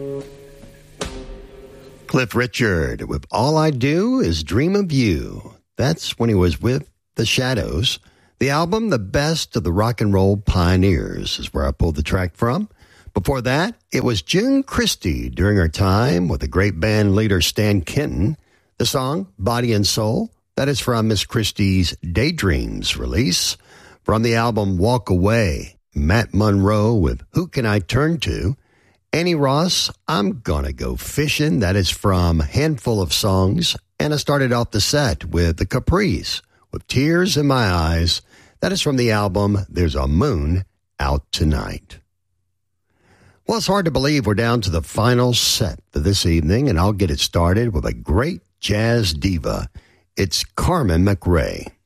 Cliff Richard with All I Do Is Dream of You. That's when he was with The Shadows. The album, The Best of the Rock and Roll Pioneers, is where I pulled the track from. Before that, it was June Christy during her time with the great band leader Stan Kenton. The song, Body and Soul, that is from Miss Christie's Daydreams release. From the album Walk Away, Matt Monroe with Who Can I Turn To? Annie Ross, I'm Gonna Go Fishing. That is from Handful of Songs. And I started off the set with the Capris with Tears in My Eyes. That is from the album There's a Moon Out Tonight. Well, it's hard to believe we're down to the final set for this evening, and I'll get it started with a great jazz diva. It's Carmen McRae.